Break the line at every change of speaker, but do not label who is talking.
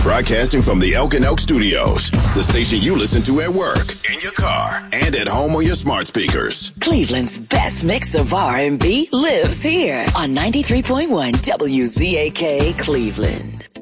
Broadcasting from the Elk and Elk Studios, the station you listen to at work, in your car, and at home on your smart speakers.
Cleveland's best mix of R&B lives here on 93.1 WZAK Cleveland.